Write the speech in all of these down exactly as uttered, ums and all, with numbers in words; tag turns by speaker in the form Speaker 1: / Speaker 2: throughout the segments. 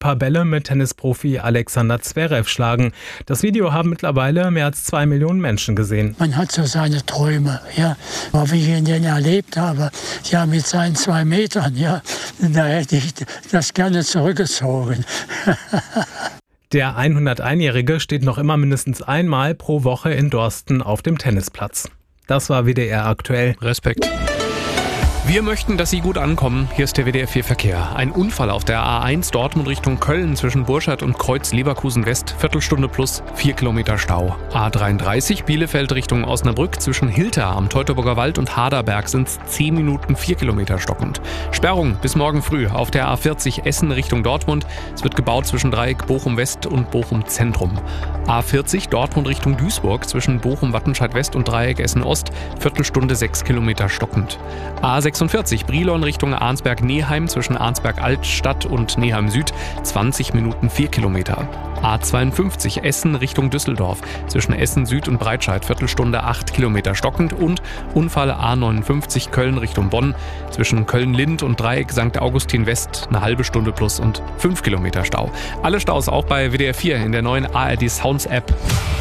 Speaker 1: paar Bälle mit Tennisprofi Alexander Zverev schlagen. Das Video haben mittlerweile mehr als zwei Millionen Menschen gesehen.
Speaker 2: Man hat so seine Träume, ja. Aber wie ich ihn denn erlebt habe, ja, mit seinen zwei Metern, ja, da hätte ich das gerne zurückgezogen.
Speaker 1: Der hunderteinjährige steht noch immer mindestens einmal pro Woche in Dorsten auf dem Tennisplatz. Das war W D R aktuell.
Speaker 3: Respekt. Wir möchten, dass Sie gut ankommen. Hier ist der W D R vier Verkehr. Ein Unfall auf der A eins Dortmund Richtung Köln zwischen Burscheid und Kreuz Leverkusen West. Viertelstunde plus vier Kilometer Stau. A dreiunddreißig Bielefeld Richtung Osnabrück zwischen Hilter am Teutoburger Wald und Haderberg sind es zehn Minuten vier Kilometer stockend. Sperrung bis morgen früh auf der A vierzig Essen Richtung Dortmund. Es wird gebaut zwischen Dreieck Bochum West und Bochum Zentrum. A vierzig Dortmund Richtung Duisburg zwischen Bochum Wattenscheid West und Dreieck Essen Ost. Viertelstunde sechs Kilometer stockend. A sechsundvierzig Brilon Richtung Arnsberg-Neheim zwischen Arnsberg-Altstadt und Neheim Süd zwanzig Minuten vier Kilometer. A zweiundfünfzig Essen Richtung Düsseldorf zwischen Essen Süd und Breitscheid Viertelstunde acht Kilometer stockend und Unfall A neunundfünfzig Köln Richtung Bonn zwischen Köln-Lind und Dreieck Sankt Augustin West eine halbe Stunde plus und fünf Kilometer Stau. Alle Staus auch bei W D R vier in der neuen A R D Sounds App.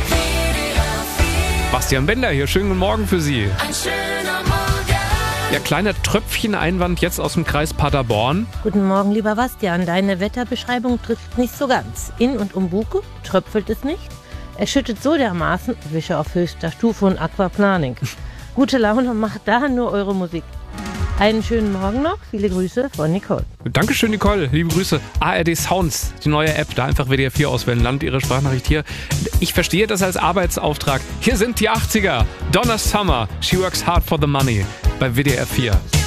Speaker 3: Bastian Bender hier, schönen guten Morgen für Sie.
Speaker 4: Ein schöner Morgen.
Speaker 3: Ja, kleiner Tröpfcheneinwand jetzt aus dem Kreis Paderborn.
Speaker 5: Guten Morgen, lieber Bastian. Deine Wetterbeschreibung trifft nicht so ganz. In und um Buke tröpfelt es nicht. Es schüttet so dermaßen, Wische auf höchster Stufe und Aquaplaning. Gute Laune macht da nur eure Musik. Einen schönen Morgen noch. Viele Grüße von Nicole.
Speaker 3: Dankeschön, Nicole. Liebe Grüße. A R D Sounds, die neue App. Da einfach W D R vier auswählen. Landet Ihre Sprachnachricht hier. Ich verstehe das als Arbeitsauftrag. Hier sind die achtziger. Donna Summer. She works hard for the money. Bei W D R vier.